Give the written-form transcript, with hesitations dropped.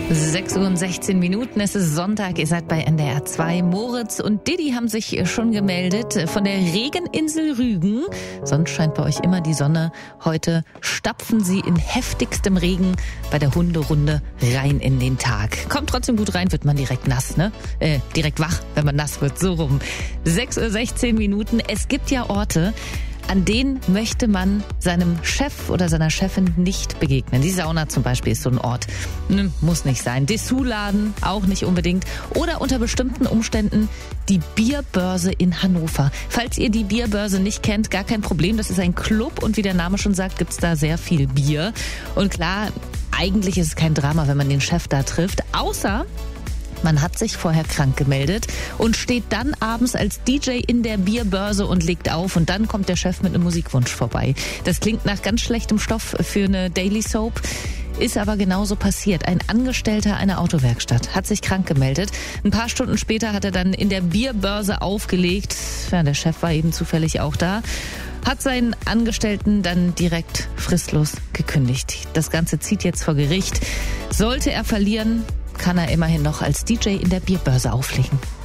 6:16. Es ist Sonntag, ihr seid bei NDR 2. Moritz und Diddy haben sich schon gemeldet von der Regeninsel Rügen. Sonst scheint bei euch immer die Sonne. Heute stapfen sie in heftigstem Regen bei der Hunderunde rein in den Tag. Kommt trotzdem gut rein, wird man direkt nass, ne? Direkt wach, wenn man nass wird, so rum. 6:16. Es gibt ja Orte, an denen möchte man seinem Chef oder seiner Chefin nicht begegnen. Die Sauna zum Beispiel ist so ein Ort. Muss nicht sein. Dessous-Laden auch nicht unbedingt. Oder unter bestimmten Umständen die Bierbörse in Hannover. Falls ihr die Bierbörse nicht kennt, gar kein Problem. Das ist ein Club und wie der Name schon sagt, gibt's da sehr viel Bier. Und klar, eigentlich ist es kein Drama, wenn man den Chef da trifft. Außer man hat sich vorher krank gemeldet und steht dann abends als DJ in der Bierbörse und legt auf und dann kommt der Chef mit einem Musikwunsch vorbei. Das klingt nach ganz schlechtem Stoff für eine Daily Soap. Ist aber genauso passiert. Ein Angestellter einer Autowerkstatt hat sich krank gemeldet. Ein paar Stunden später hat er dann in der Bierbörse aufgelegt. Ja, der Chef war eben zufällig auch da. Hat seinen Angestellten dann direkt fristlos gekündigt. Das Ganze zieht jetzt vor Gericht. Sollte er verlieren, kann er immerhin noch als DJ in der Bierbörse auflegen.